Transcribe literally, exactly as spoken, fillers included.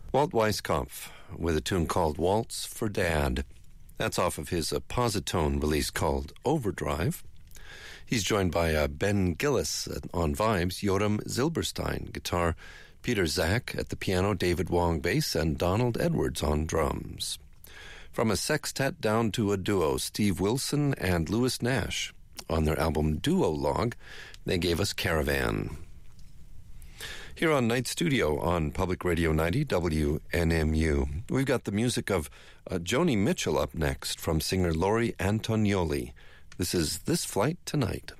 Walt Weiskopf with a tune called Waltz for Dad. That's off of his uh, Positone release called Overdrive. He's joined by uh, Ben Gillis on vibes, Yoram Zilberstein guitar, Peter Zach at the piano, David Wong bass, and Donald Edwards on drums. From a sextet down to a duo, Steve Wilson and Louis Nash. On their album Duo Log, they gave us Caravan. Here on Night Studio on Public Radio ninety W N M U, we've got the music of uh, Joni Mitchell up next from singer Laurie Antonioli. This is This Flight Tonight.